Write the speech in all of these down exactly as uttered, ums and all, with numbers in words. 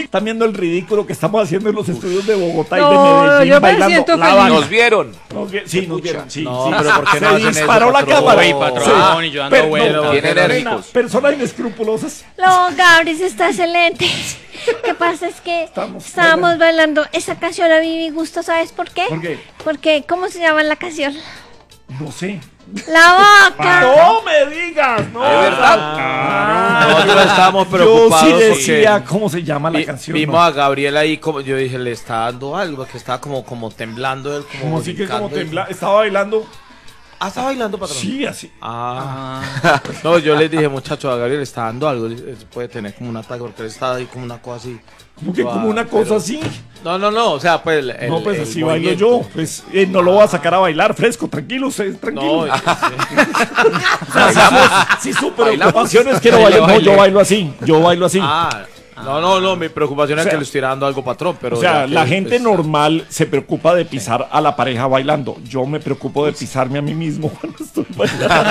Están viendo el ridículo que estamos haciendo en los estudios de Bogotá No, y de Medellín yo me bailando siento la feliz. banda. ¿Nos vieron? Nos vi- sí, nos vieron, sí, No, sí. pero ¿por qué no Se hacen eso, disparó la patrón? cámara. Uy, patrón, y yo dando Pero- vueltas. Bien enérgicos. Personas inescrupulosas. No, Gabris está excelente. Lo que pasa es que Estamos estábamos bailando esa canción a mí me gusta, ¿sabes por qué? ¿Por qué? Porque, ¿cómo se llama la canción? No sé. La vaca. No me digas, no. ¿De verdad? Nosotros estábamos Yo preocupados sí decía porque cómo se llama la vi- canción. vimos no. a Gabriel ahí como yo dije, le está dando algo, que estaba como, como temblando él, como, Como así que como brincando y- tembla. Estaba bailando. Ah, está bailando, patrón. Sí, así. Ah. No, yo les dije, muchacho, a Gabriel le está dando algo, él puede tener como un ataque porque él está ahí como una cosa así. Como que Ah, como una cosa pero- así. No, no, no, o sea, pues el, el- No, pues el así bailo movimiento. yo. Pues eh, no lo voy a sacar a bailar fresco, tranquilo, usted, tranquilo. No, O sea, si su, si su Bailamos. preocupación es que no Baile, bailo, no, baile. yo bailo así, yo bailo así. ah, no, no, no, mi preocupación O es sea, que le estuviera dando algo, patrón, pero O sea, ya que, la gente pues, normal se preocupa de pisar a la pareja bailando. Yo me preocupo de pisarme a mí mismo cuando estoy bailando.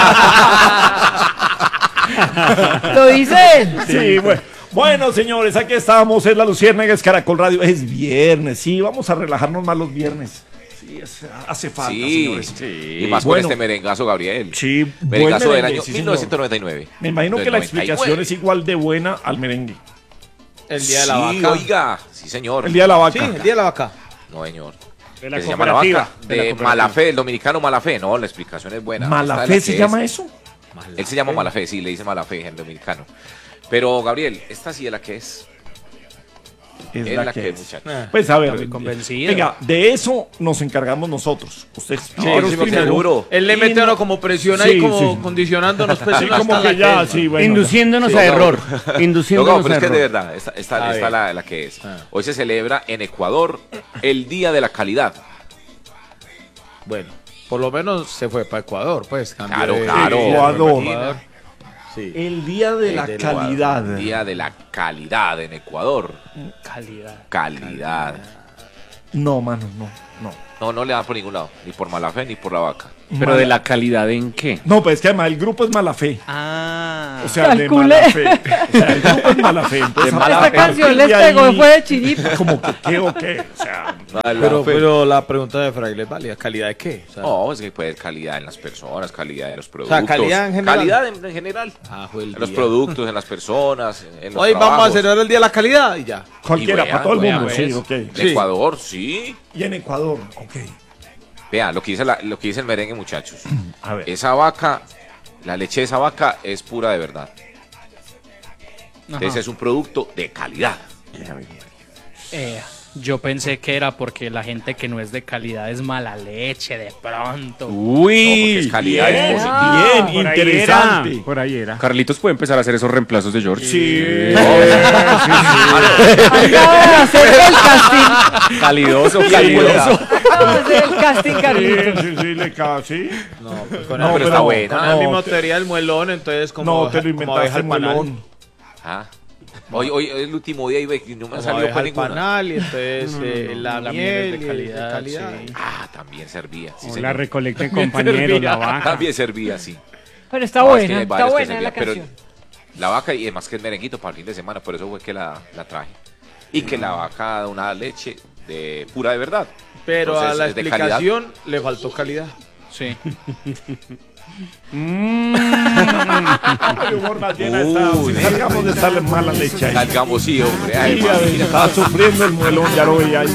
Lo dice él. Sí, bueno. Bueno, señores, aquí estamos, es la Luciérnagas Caracol Radio. Es viernes, sí, vamos a relajarnos más los viernes. Sí, es- hace falta, Sí. señores. Y más Bueno. con este merengazo, Gabriel. Sí, buen Merengazo del merengue, año sí, mil señor. novecientos noventa y nueve. Me imagino que la Del noventa y explicación nueve. es igual de buena al merengue. el día de la Sí, vaca. oiga. Sí, señor. El día de la vaca. Sí, el día de la vaca. No, señor. de la Que se llama la cooperativa. vaca. de la De cooperativa. Malafé, el dominicano Malafé. No, la explicación es buena. Esta es ¿Malafé la se que llama es. eso? Él se llama Malafé, sí, le dice Malafé, el dominicano. Pero, Gabriel, esta sí es la que es. Es, Es la, la que, que es. es, muchacho. Eh. Pues a ver, Está muy convencido. venga, de eso nos encargamos nosotros. Usted explíquenos sí, porque primero. seguro. Él le Y mete no- a uno como presión Sí, ahí, como sí. condicionándonos. Pues, Sí, uno como hasta que la ya, es, sí, ¿no? bueno. Induciéndonos Sí, a no, error. No, Induciéndonos no, pero a es que error. de verdad, esta, esta, A esta ver. la, la que es. Ah. Hoy se celebra en Ecuador el Día de la Calidad. Bueno, por lo menos se fue para Ecuador, pues. cambió Claro, de- claro. Ecuador. Ecuador. Sí. El día de El la del calidad. Ecuador, Día de la Calidad en Ecuador. Calidad. Calidad. No, mano, no, no. No, no le dan por ningún lado. Ni por Malafé ni por la vaca. Pero de la calidad en qué? No, pues es que además el grupo es mala fe. Ah. O sea, de Calcule. mala fe. O sea, el grupo es mala fe. Entonces, De mala a Esta fe. canción partir les de pegó, ahí, fue de chiripa. como que qué o qué. O sea, Pero, pero la pregunta de Fraile es válida. ¿Calidad de qué? O sea, No, es que puede ser calidad en las personas, calidad en los productos. sea, calidad en general. Calidad en, en general. Ah, fue el En los día. productos, en las personas, en los Hoy vamos a trabajos. celebrar el día de la calidad y ya. cualquiera, Y vea, para todo el vea, mundo. pues. Sí, ok. En Sí. Ecuador, sí. Y en Ecuador, ok. Vean, lo que dice, la- lo que dice el merengue, muchachos. A ver. Esa vaca, la leche de esa vaca es pura de verdad. Entonces es un producto de calidad. Eh, yo pensé que era porque la gente que no es de calidad es mala leche de pronto. No, porque es Uy, calidad, es bien, positiva. bien, por ahí interesante. era, por ahí era. Carlitos puede empezar a hacer esos reemplazos de George. Sí. Acaba de hacer el casting. Calidoso, Sí, calidoso. Acaba de hacer el casting, Sí, Carlitos. sí, sí, le ca- sí. No, pues con No, el- pero está buena. Con no, la misma te- teoría del muelón, entonces como, No, te lo como abeja inventaste, al panal. muelón. Ah. Hoy, hoy es el último día y ve que no me Como salió abeja para al ninguna. panal y entonces eh, la, la miel miel y es de el calidad, calidad. sí. Ah, también servía. Sí, O señor. la recolecten compañeros, la vaca. También servía, sí. Pero está No, es que buena, hay está varios que buena la servían, pero canción. la vaca, y además que es merenguito para el fin de semana, por eso fue que la, la traje. Y que la vaca da una leche de pura de verdad. Pero Entonces, a la es de calidad. explicación le faltó calidad. Sí. El humor más llena está. Uy. Si salgamos de estarle mala leche ahí. Salgamos, sí, hombre. Ay, Sí, a ver, imagínate. estaba sufriendo el muelón, ya lo veía ahí.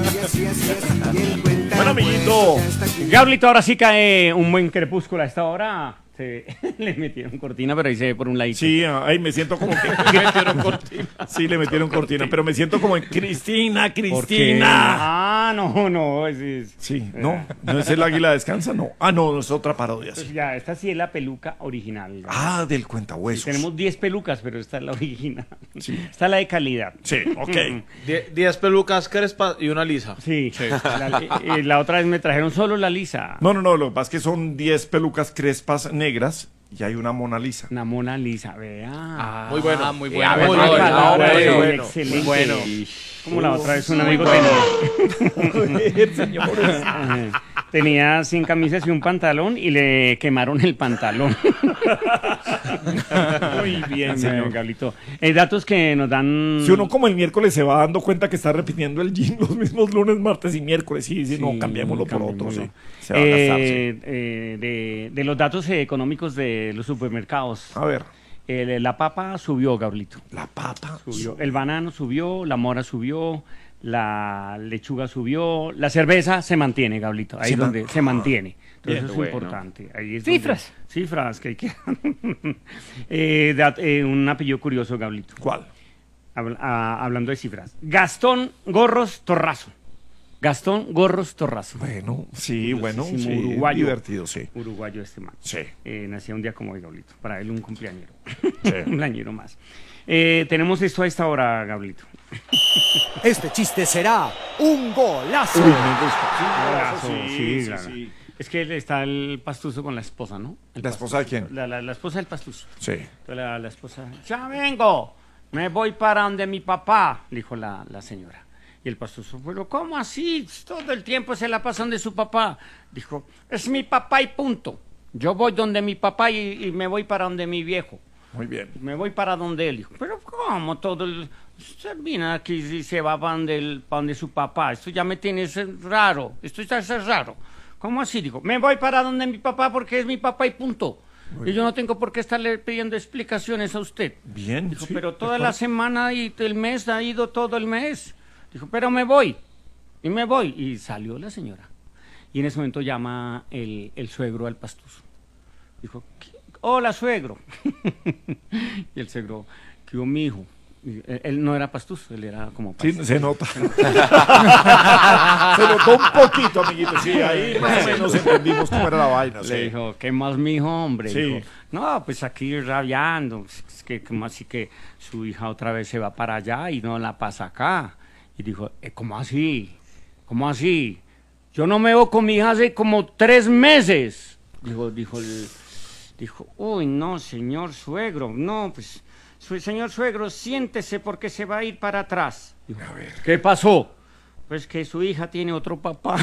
Bueno, amiguito. Gablito, ahora sí cae un buen crepúsculo a esta hora. Se, le metieron cortina, pero ahí se ve por un ladito. Sí, ahí me siento como que. Le metieron cortina. Sí, le metieron cortina, pero me siento como en Cristina, Porque- Cristina. Ah, no, no. Es, es- Sí, no, no es el águila descansa, no. Ah, no, no es otra parodia. pues Sí. ya, esta sí es la peluca original. Ah, del cuentahuesos. Tenemos diez pelucas, pero esta es la original. Sí. Esta es la de calidad. Sí, ok. Die- Diez pelucas crespas y una lisa. Sí. La, y- y la otra vez me trajeron solo la lisa. No, no, no, lo que pasa es que son diez pelucas crespas negras y hay una Mona Lisa. Una Mona Lisa, vea. Ah, Muy bueno. Muy Eh, bueno. a ver, muy muy bueno. bueno, Ah, bueno, bueno, bueno. excelente. Muy bueno. Como la otra vez un amigo tenía. Joder, señores. tenía sin camisas y un pantalón y le quemaron el pantalón. Muy bien, Ay, señor. Gablito. Eh, datos que nos dan... Si uno como el miércoles se va dando cuenta que está repitiendo el gym los mismos lunes, martes y miércoles, sí, sí, no, cambiémoslo por otro, sí. Se va a gastar, sí. Eh, eh, de, de los datos eh, económicos de los supermercados. A ver, Eh, la papa subió, Gablito. la papa. Subió. El banano subió, la mora subió, la lechuga subió, la cerveza se mantiene, Gablito. Ahí Se es donde man- se mantiene. Entonces Bien, eso es bueno. importante. Ahí es Cifras. donde- cifras que hay que... eh, dat- eh, un apellido curioso, Gablito. ¿Cuál? Habl- ah, hablando de cifras. Gastón Gorros Torrazo. Gastón Gorros Torrazo. Bueno, sí, bueno, sí, Curiosísimo uruguayo. divertido, sí. Uruguayo este man. Sí. Eh, nació un día como hoy, Gablito. Para él un cumpleañero. Sí. un cumpleañero más. Eh, tenemos esto a esta hora, Gablito. Este chiste será un golazo. Uy, me gusta. Sí, Golazo, sí, sí, sí, claro. sí. Es que él está el pastuzo con la esposa, ¿no? El ¿La esposa de quién? La, la- la esposa del pastuzo. Sí. Entonces la, la esposa, ya vengo, me voy para donde mi papá, le dijo la, la señora. Y el pastuzo, pero ¿cómo así? Todo el tiempo se la pasa donde su papá. Dijo, es mi papá y punto. Yo voy donde mi papá y, y me voy para donde mi viejo. Muy bien. Me voy para donde él. Dijo, pero ¿cómo todo el... Usted viene aquí y se va para donde, el- para donde su papá. Esto ya me tiene ser raro. Esto ya es raro. ¿Cómo así? Dijo, me voy para donde mi papá porque es mi papá y punto. Y yo no tengo por qué estarle pidiendo explicaciones a usted. Bien. Dijo, sí, pero de toda la acuerdo. semana y el mes ha ido todo el mes. Dijo, pero me voy. Y me voy. Y salió la señora. Y en ese momento llama el, el suegro al pastuso. Dijo, "¿Qué? Hola, suegro." Y el suegro, ¿qué hubo, mi hijo? Y él, él no era pastuso, él era como Sí, pastuso. se nota. se notó un poquito, amiguito. Sí, ahí más o menos entendimos cómo era la vaina. Le Sí. dijo, ¿qué más, mi hijo, hombre? Sí. Dijo, no, pues aquí rabiando. Es que, como así que su hija otra vez se va para allá y no la pasa acá. Y dijo, "Eh, ¿cómo así? ¿Cómo así? Yo no me veo con mi hija hace como tres meses." Dijo, dijo, el, dijo, uy, no, señor suegro, no, pues, su, señor suegro, siéntese porque se va a ir para atrás. Dijo, ¿qué pasó? Pues que su hija tiene otro papá.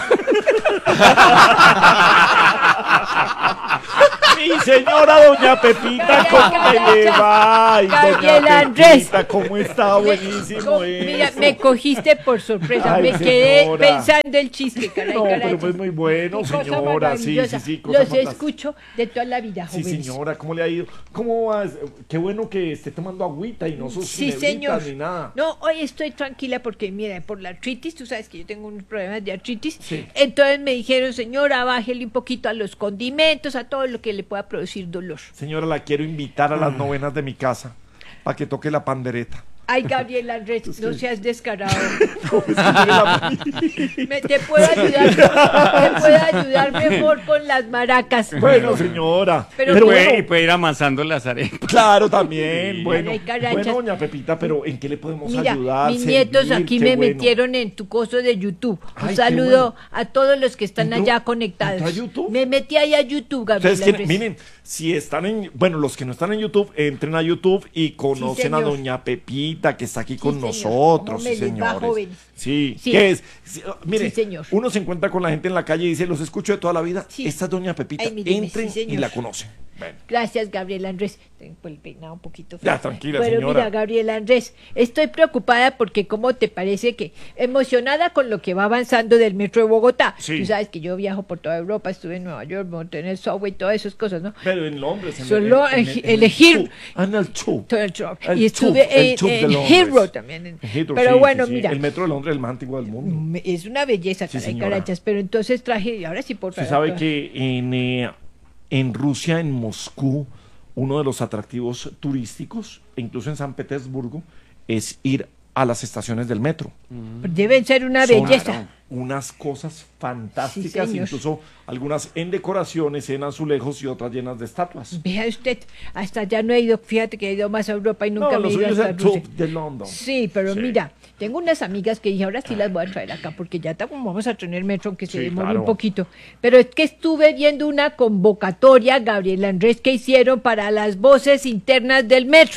Mi señora doña Pepita, ¿cómo le va? Ay, doña Gabriela Andrés. Pepita, ¿cómo está? Buenísimo Co- Mira, eso. me cogiste por sorpresa, Ay, me quedé señora. pensando el chiste, caray, No, caray. pero pues muy bueno, Qué cosa señora, sí, sí, maravillosa. sí, cosa Los fantástica. escucho de toda la vida, Sí, jóvenes. señora, ¿cómo le ha ido? ¿Cómo vas? Qué bueno que esté tomando agüita y no sus Sí, señor. ni nada. No, hoy estoy tranquila porque, mira, por la artritis, tú sabes que yo tengo unos problemas de artritis. Sí. Entonces me dijeron, señora, bájele un poquito a los condimentos, a todo lo que le pueda producir dolor. Señora, la quiero invitar a las novenas de mi casa para que toque la pandereta. Ay, Gabriel Andrés, no seas descarado. ¿Cómo es que tiene la- Me, te puedo ayudar, te puedo ayudar mejor con las maracas. Bueno, señora. Pero Pero bueno. puede, y puede ir amasando las arepas. Claro, también. Bueno, Ay, carachas. bueno, doña Pepita, pero ¿en qué le podemos Mira, ayudar? mis nietos servir? aquí Qué me bueno. metieron en tu coso de YouTube. Un Ay, qué saludo bueno. a todos los que están ¿Entró- allá conectados. entró a YouTube? Me metí ahí a YouTube, Gabriel Ustedes quieren- Andrés. miren, si están en, bueno, los que no están en YouTube, entren a YouTube y conocen a señor. doña Pepita, que está aquí con señor. nosotros, ¿Cómo me sí, les va, señores. jóvenes? Sí, Sí. ¿qué es? Sí, uh, mire, Sí, señor. uno se encuentra con la gente en la calle y dice, los escucho de toda la vida. Sí. Esta es doña Pepita, Ay, míreme, entren sí, y señor. la conocen. Bueno. Gracias, Gabriel Andrés. Tengo el peinado un poquito feo. Ya, tranquila, Pero señora. mira, Gabriel Andrés, estoy preocupada porque, ¿cómo te parece que emocionada con lo que va avanzando del metro de Bogotá? Sí. Tú sabes que yo viajo por toda Europa, estuve en Nueva York, monté en el subway, todas esas cosas, ¿no? Pero en Londres. En Solo en- en- en- en elegir- el tube. Ah, en el tube. Todo el tro- El y estuve tube, el en, tube de en Londres. Heathrow también. en- Heathrow, pero sí, bueno, sí, sí. mira, El metro de Londres es el más antiguo del mundo. me- es una belleza, Sí, caray, señora. carachas. Pero entonces traje, y ahora sí por Se sabe que en, eh, en Rusia, en Moscú, uno de los atractivos turísticos, e incluso en San Petersburgo, es ir a las estaciones del metro. deben ser una Son belleza. unas cosas fantásticas, Sí, señor. incluso algunas en decoraciones, en azulejos y otras llenas de estatuas. Vea usted, hasta allá no he ido, fíjate que he ido más a Europa y nunca No, me lo he ido suyo es hasta el Rusia. tube de London. Sí, pero Sí. mira, tengo unas amigas que dije, ahora sí las voy a traer acá, porque ya ta- como vamos a tener metro, aunque se Sí, demore claro. un poquito. Pero es que estuve viendo una convocatoria, Gabriel Andrés, que hicieron para las voces internas del metro.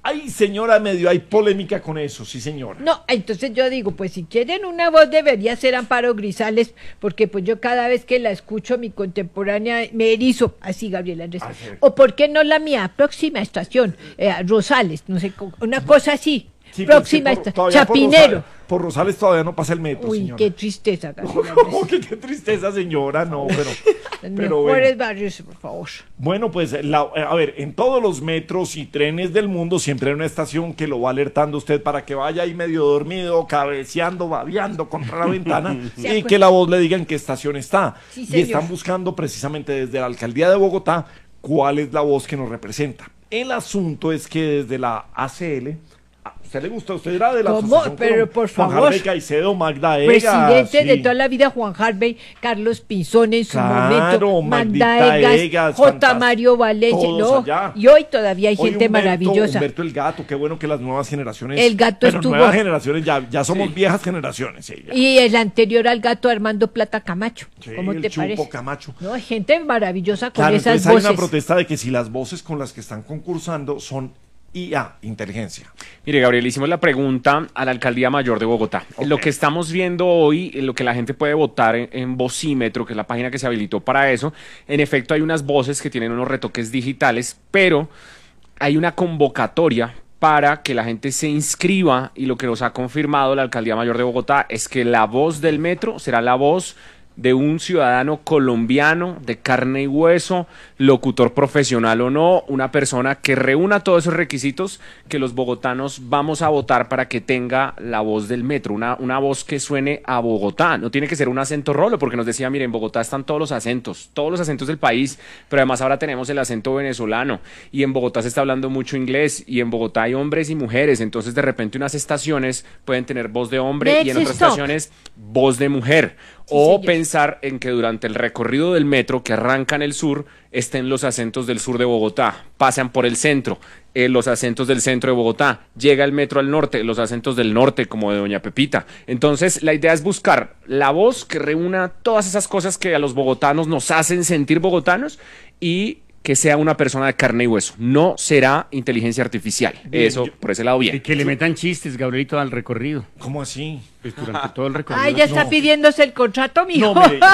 Ay, señora, medio hay polémica con eso, sí, señora. No, entonces yo digo, pues si quieren una voz debería ser Amparo Grisales, porque pues yo cada vez que la escucho, mi contemporánea, me erizo, así Gabriel Andrés. Ah, sí. O por qué no la mía, próxima estación, eh, Rosales, no sé, co- una cosa así. Sí, pero próxima es que por- estación, todavía por Chapinero. Rosales, por Rosales todavía no pasa el metro, Uy, señora. qué tristeza, Gabriel Andrés. ¿Cómo que qué tristeza, señora? No, pero... Los pero mejores bueno. barrios, por favor. Bueno, pues, la- a ver, en todos los metros y trenes del mundo siempre hay una estación que lo va alertando usted para que vaya ahí medio dormido, cabeceando, babeando contra la ventana Sí, y pues. que la voz le diga en qué estación está. Sí, y señor. están buscando precisamente desde la Alcaldía de Bogotá cuál es la voz que nos representa. El asunto es que desde la A C L... ¿A usted le gusta? ¿Usted era de la ¿Cómo? Asociación Pero, Colom- por Juan favor. Harvey Caicedo, Magda Ega, Presidente de sí. toda la vida, Juan Harvey, Carlos Pinzón en su Claro, momento, Magdita Magda Egas, Egas, J. fantástico. Mario Valencia, Todos no, allá. y hoy todavía hay Hoy gente Humberto, maravillosa. Humberto el Gato, qué bueno que las nuevas generaciones. El Gato pero estuvo- nuevas generaciones, ya, ya somos viejas generaciones. Sí, ya. Y el anterior al gato Armando Plata Camacho. Sí, ¿Cómo el te Chupo parece? Camacho. No, hay gente maravillosa con Claro, esas entonces hay voces. una protesta de que si las voces con las que están concursando son I A, inteligencia. Mire, Gabriel, hicimos la pregunta a la Alcaldía Mayor de Bogotá. Ok. Lo que estamos viendo hoy, lo que la gente puede votar en, en Vocímetro, que es la página que se habilitó para eso, en efecto hay unas voces que tienen unos retoques digitales, pero hay una convocatoria para que la gente se inscriba y lo que nos ha confirmado la Alcaldía Mayor de Bogotá es que la voz del metro será la voz de un ciudadano colombiano de carne y hueso, locutor profesional o no, una persona que reúna todos esos requisitos que los bogotanos vamos a votar para que tenga la voz del metro, una, una voz que suene a Bogotá. No tiene que ser un acento rolo, porque nos decía, miren, en Bogotá están todos los acentos, todos los acentos del país, pero además ahora tenemos el acento venezolano y en Bogotá se está hablando mucho inglés y en Bogotá hay hombres y mujeres, entonces de repente unas estaciones pueden tener voz de hombre y en Let's otras stop. estaciones voz de mujer. Sí, O señor. pensar en que durante el recorrido del metro que arranca en el sur estén los acentos del sur de Bogotá, pasan por el centro, eh, los acentos del centro de Bogotá, llega el metro al norte, los acentos del norte como de Doña Pepita. Entonces la idea es buscar la voz que reúna todas esas cosas que a los bogotanos nos hacen sentir bogotanos y que sea una persona de carne y hueso. No será inteligencia artificial. Eso, por ese lado, Y bien. que le metan chistes, Gabrielito, al recorrido. ¿Cómo así? Pues durante todo el recorrido. Ay, ya está No. pidiéndose el contrato, mijo. No, mire,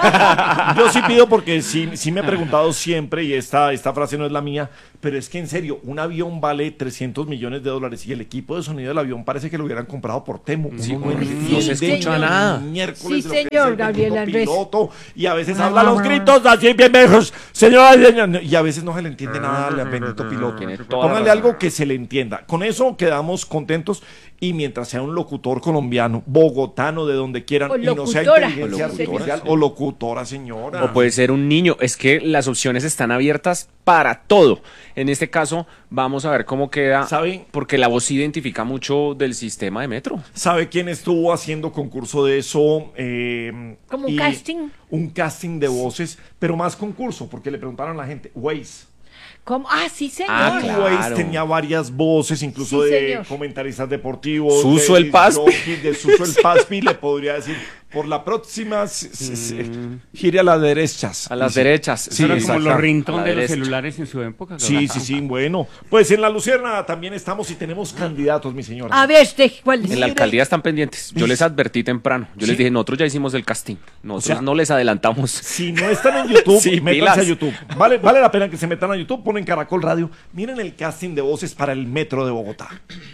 yo sí pido porque sí, sí me he preguntado siempre, y esta, esta frase no es la mía, pero es que en serio, un avión vale trescientos millones de dólares y el equipo de sonido del avión parece que lo hubieran comprado por Temu. Sí, Uno no entiende se escucha ni nada. miércoles Sí, de lo que señor, es el Gabriel bendito Andrés. piloto, y a veces habla los gritos así bien viejos, señora, señora, y a veces no se le entiende nada al bendito piloto. Tiene toda la Póngale razón. algo que se le entienda. Con eso quedamos contentos. Y mientras sea un locutor colombiano, bogotano, de donde quieran, O y no sea locutora. inteligencia O locutora, artificial, sí. o locutora, señora. O puede ser un niño. Es que las opciones están abiertas para todo. En este caso, vamos a ver cómo queda. ¿Sabe? Porque la voz se identifica mucho del sistema de metro. ¿Sabe quién estuvo haciendo concurso de eso? Eh, ¿Como un y- casting? Un casting de voces, pero más concurso, porque le preguntaron a la gente, Waze. ¿Cómo? Ah, sí, señor. Ah, Y claro. Waze tenía varias voces, incluso Sí, de señor. comentaristas deportivos. Suso de el Paspi. jockeys, De Suso el Paspi, le podría decir, por la próxima, s- s- s- gire a las derechas. A las Sí. derechas. Sí, Eso era como exacto. los A ringtones la de los derecha. celulares en su época. Sí, Gabriel. sí, sí, bueno. Pues en la Luciérnaga también estamos y tenemos candidatos, mi señora. A ver, este, ¿cuál es? En la alcaldía están pendientes. Yo les advertí temprano. Yo Sí. les dije, nosotros ya hicimos el casting. Nosotros O sea, no les adelantamos. Si no están en YouTube, Sí, métanse pilas. a YouTube. Vale, vale la pena que se metan a YouTube, ponen Caracol Radio. Miren el casting de voces para el Metro de Bogotá.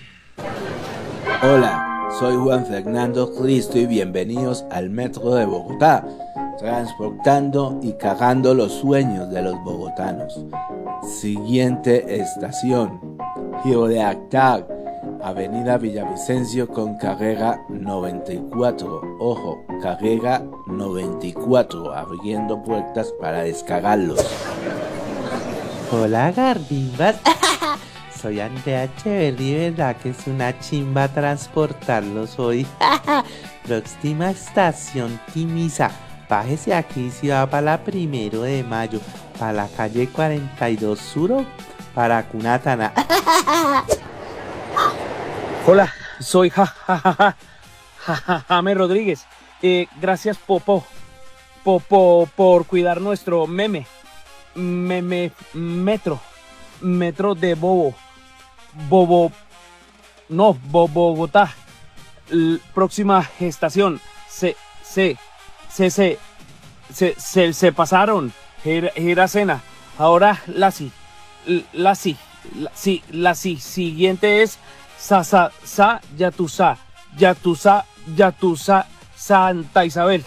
Hola, soy Juan Fernando Cristo y bienvenidos al Metro de Bogotá, transportando y cagando los sueños de los bogotanos. Siguiente estación, Giro de Actar, Avenida Villavicencio con carrera noventa y cuatro. Ojo, carrera noventa y cuatro, abriendo puertas para descargarlos. Hola Gardimbas, soy Andrea Echeverri, ¿verdad que es una chimba transportarlos hoy? Próxima estación Timisa, bájese aquí si va para la primero de mayo, para la calle cuarenta y dos Sur o para Cunatana. Hola, soy ja, ja, ja, ja, ja, ja, James Rodríguez. Eh, gracias Popo, Popo por cuidar nuestro meme, meme, metro, metro de bobo. Bobo, no, Bo- Bogotá. L- próxima estación, se, se, se, se, se, se, se pasaron, era, era cena, ahora la si, la si, la si, la si, siguiente es sa, sa, sa, yatusa, yatusa, yatusa, Santa Isabel.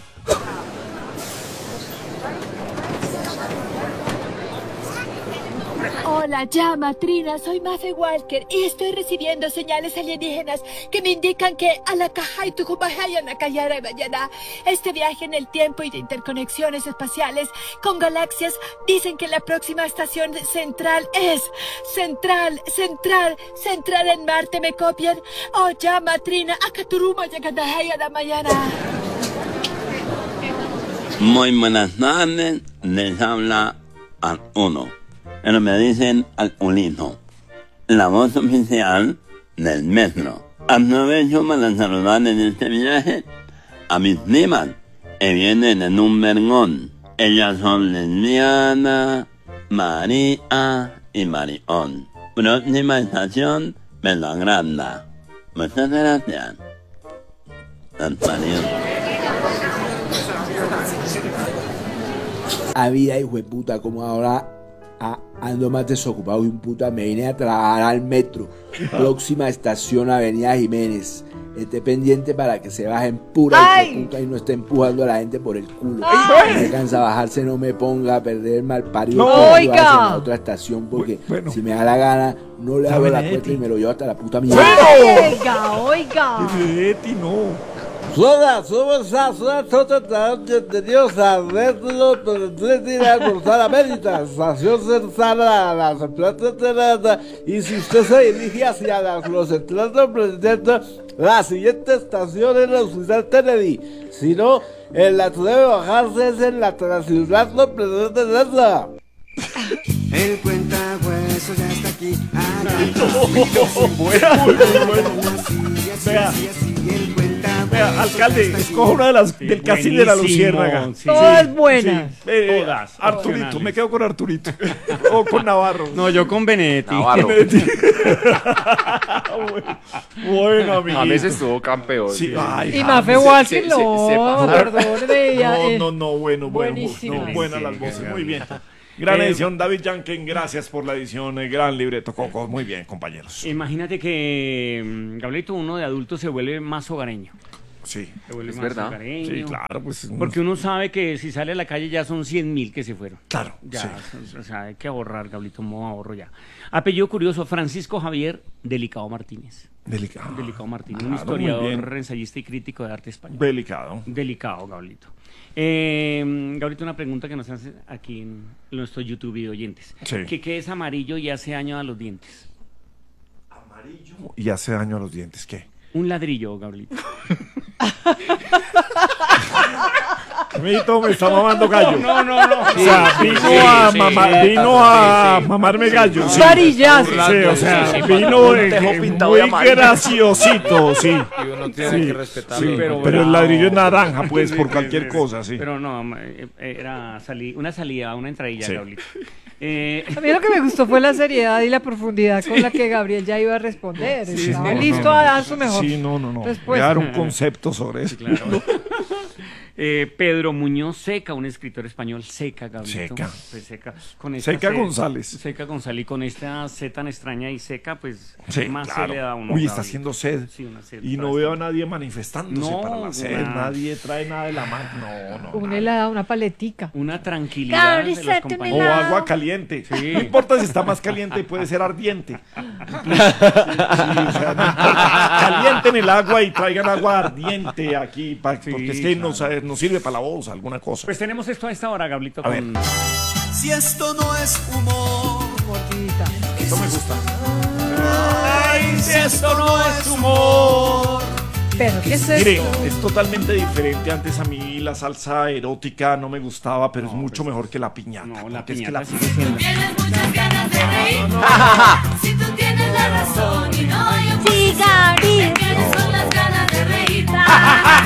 Hola, llama Trina, soy Mafe Walker y estoy recibiendo señales alienígenas que me indican que a la caja y Tucumajaya Nakayara mañana este viaje en el tiempo y de interconexiones espaciales con galaxias dicen que la próxima estación central es Central, Central, Central en Marte, ¿me copian? Oh, llama Trina, Akaturuma Yakandahaya da mañana. Muy buenas tardes, les habla al uno. Pero me dicen al Ulino, la voz oficial del metro. Aprovecho para saludar en este viaje a mis primas que vienen en un vergón. Ellas son Lesbiana, María y Marión. Próxima estación, Belogranda. Muchas gracias. Adiós. Había hijo de puta, como ahora ah, ando más desocupado y un puta, me vine a trabajar al metro. Próxima estación, Avenida Jiménez. Esté pendiente para que se bajen pura hijo de puta y no esté empujando a la gente por el culo. Ay. No me cansa bajarse, no me ponga a perder el mal parido. No, que oiga. a la otra estación porque Bueno. si me da la gana, no le abro la Benedetti. puerta y me lo llevo hasta la puta mierda. Oiga, oiga. Benedetti, no. Hola, somos bienvenidos a Retro Tretira Cruzar América, estación cercana a las plantas de nada. Y si usted se dirige hacia las los centros presidente, la siguiente estación es la Ciudad Kennedy. Si no, en la que debe bajarse es en la Ciudad presidente de nada. El cuentahueso ya está aquí. Vea, vea, alcalde, escoja una de las del castillo de la Luciérnaga. Sí. Todas buenas. Sí, eh, Todas, Arturito, opcionales. me quedo con Arturito. O con Navarro. No, yo con Benedetti. Navarro. Bueno, amigo. A veces estuvo campeón. Sí, sí. ay, Y ja, Mafe se- Walker, se- se- no, se pasaron. perdóneme. ya, eh. No, no, no, bueno, bueno, Buenísimo. no, buenas Sí, las sí, voces, sí, muy sí. bien. Gran Eh, edición, David Janken, gracias por la edición, eh, gran libreto, Coco, muy bien, compañeros. Imagínate que, mm, Gabrielito, uno de adulto se vuelve más hogareño. Sí, Se vuelve Es más verdad. hogareño. sí, claro, pues. Porque uno sabe que si sale a la calle ya son cien mil que se fueron. Claro, Ya, sí. o sea, hay que ahorrar, Gablito, modo ahorro ya. Apellido curioso, Francisco Javier Delicado Martínez. Delicado. Delicado Martínez, un Claro, muy bien. historiador, ensayista y crítico de arte español. Delicado. Delicado, Gablito. Eh, Gablito, una pregunta que nos hace aquí en nuestro YouTube y oyentes. Sí. ¿Qué, qué es amarillo y hace daño a los dientes? Y hace daño a los dientes, ¿qué? Un ladrillo, Gablito. Amiguito, me está mamando gallo. No, no, no. O sea, Sí, vino sí, a sí, mamar, sí, vino sí, a sí. mamarme gallo. Un Sí. varillazo. Sí, o sea, Sí, sí, vino un eh, tejo eh, pintado de muy amarillo. graciosito, sí. Y uno tiene Sí, que respetarlo. sí, pero pero, el bravo. ladrillo es naranja, pues, Sí, por sí, cualquier sí. cosa, sí. Pero no, eh, era sali- una salida, una entradilla, Sí. Gablito. Eh, A mí lo que me gustó fue la seriedad y la profundidad con la que Gabriel ya iba a responder. Sí, Estaba no, listo no, a no. dar su mejor Sí, no, no, no. Voy respuesta. a dar un concepto sobre eso. Claro. Eh, Pedro Muñoz Seca, un escritor español, Seca, Gablito. Seca. Pues Seca. Con esta Seca C- González. Seca González. Y con esta C tan extraña y seca, pues Sí, más claro. se le da a uno. Uy, está Gablito. haciendo sed. Sí, una sed Y no para veo a esto. nadie manifestándose No, para la sed. una- Nadie trae nada de la mano. No, no. Un nada. helado, una paletica. Una tranquilidad de los Gabriel, O compañeros. agua caliente. Sí. No importa si está más caliente, puede ser ardiente. Sí, o sea, no importa. Calienten el agua y traigan agua ardiente aquí, pa- Sí, porque es que claro. nos, eh, nos sirve para la voz, alguna cosa. Pues tenemos esto a esta hora, Gablito. A Con... Si esto no es humor, Mordidita. Esto me gusta. ay, si esto no es humor. Pero, ¿qué es Mire, esto? es totalmente diferente. Antes a mí la salsa erótica no me gustaba, pero es mucho mejor que la piñata. No, la porque es que piñata la sigue siendo. Tienes muchas ganas de reír. Si tú tienes la razón y no yo. Sí, Gabriel. Tienes con las ganas de reír.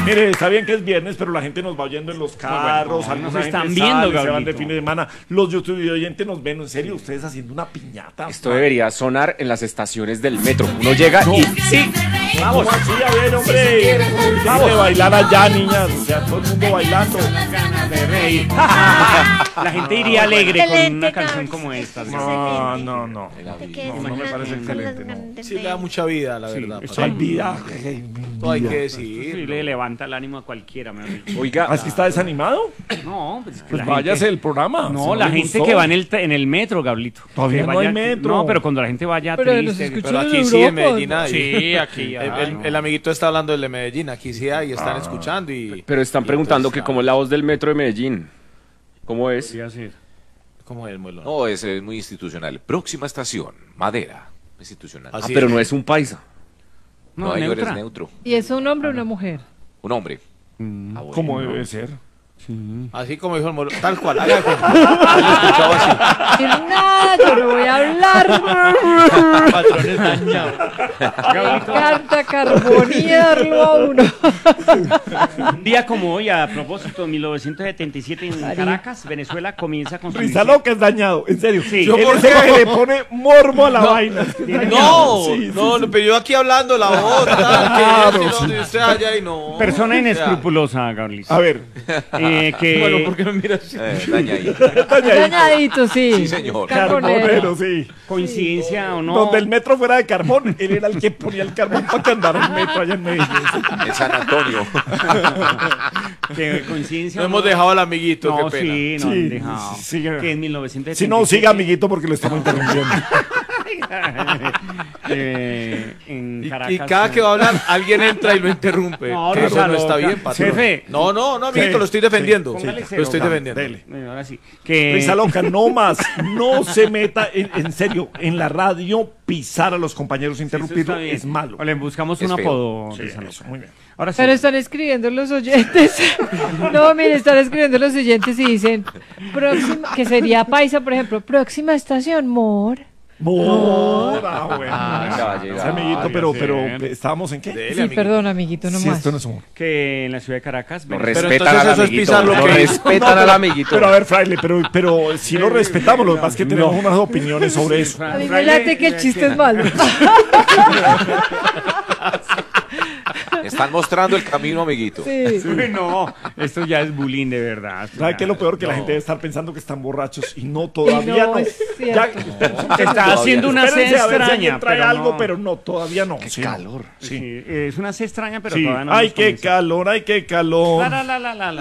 Mire, está bien que es viernes, pero la gente nos va oyendo en los carros, bueno, algunos nos están gente viendo, sale, se van de Gabrielito. fin de semana. Los YouTube oyentes nos ven, en serio, ustedes haciendo una piñata. Esto debería sonar en las estaciones del metro. Uno llega y sí, Vamos, así, a ver, hombre. Vamos a bailar allá, niñas. O sea, todo el mundo bailando. De reír. La gente iría alegre con una canción como esta. No, no, no. No, no me parece excelente, no. Sí, le da mucha vida, la verdad. Eso hay vida. Todo hay que Sí, decir. le levanta el ánimo a cualquiera. me amigo. Oiga, ¿así está desanimado? No, pues, es que Pues la váyase gente- del programa. No, si la le gente gustó. que va en el, te- en el metro, Gablito. Todavía Que no hay metro. No, pero cuando la gente vaya Pero nos triste. escuchan Pero en aquí sí, en Europa. Medellín hay. Sí, aquí El, hay. el- el amiguito está hablando del de Medellín, aquí sí hay, están escuchando y... pero están y preguntando entonces, que cómo es la voz del metro de Medellín. ¿Cómo es? Podría ser. ¿Cómo es, Muelo? No, ese es muy institucional. Próxima estación, Madera. Institucional. Ah, Así pero es. no es un paisa. No, No, York es neutra. neutro. ¿Y es un hombre o una mujer? Un hombre. Mm. Ah, bueno. Como debe ser. Así como dijo el Muelo, tal cual, haga como- Yo lo he escuchado así. Decir nada, yo no voy a hablar. Patrones dañados. Carta carbonearlo a uno. Un día como hoy, a propósito, en mil novecientos setenta y siete en María. Caracas, Venezuela comienza con su Risa loca es dañado, en serio. Sí. Yo Él por es qué el le pone morbo a la vaina. No, Sí, sí, no, sí. pero yo aquí hablando la voz, tal, Claro, que yo sí. estoy donde usted allá y no. persona O sea, inescrupulosa, Gablito. A ver. Eh, que Bueno, ¿por qué me miras así? Eh, daña ahí. Dañadito, sí. Sí, señor. Carbonero. Carbonero, sí. coincidencia o no. Donde el metro fuera de carbón, él era el que ponía el carbón para que andara el metro allá en Medellín. En San Antonio. Que coincidencia No o hemos dejado al amiguito, No, qué pena. sí, no Sí, han dejado. sí, sigue. Que en mil novecientos Si setenta y siete. no, siga, amiguito, porque lo estamos interrumpiendo. eh, en Y, Caracas. y cada que va a hablar, alguien entra y lo interrumpe. No, Que Risa eso no está loca. bien, patrón. Jefe. No, no, no, amiguito, Sí, lo estoy defendiendo. sí, Póngale sí, cero. Lo estoy defendiendo. Dele. Bueno, ahora sí. Que Risa loca, no más. No se meta, en, en serio, en la radio, pisar a los compañeros, Eso interrumpirlo, está bien. es malo. O le buscamos Es un feo. apodo. Sí, Risa eso, loca. muy bien. Ahora sí. Pero están escribiendo los oyentes. No, mire, están escribiendo los oyentes y dicen, próxima, que sería paisa, por ejemplo, próxima estación, Mor. Mor, ah, bueno. Ah, ya va a llegar. Ese amiguito, pero, sí. pero, ¿estábamos en qué? Dele, Sí, amiguito. perdón, amiguito, no Sí, más. esto no es humor. Que en la ciudad de Caracas. Lo Venezuela- respetan entonces al eso es amiguito. pisar lo Lo que- respetan No, al pero- amiguito. Pero a ver, Fraile, pero, pero si lo respetamos, lo que pasa es que tenemos unas opinioes sobre eso. A mí me late que el chiste es malo. Están mostrando el camino, amiguito. Sí. Uy, no, esto ya es bullying de verdad. Esto ¿Sabe ya- qué es lo peor? Que la no. gente debe estar pensando que están borrachos y no, todavía no, no. es Ya, cierto. Se está haciendo una Espérense sed a ver si extraña. alguien trae pero algo, no. pero no, todavía no. Qué Sí. calor. Sí, es una sed extraña, pero Sí. todavía no. Ay, hemos qué comenzado. calor, ay, qué calor. La, la, la, la, la, la.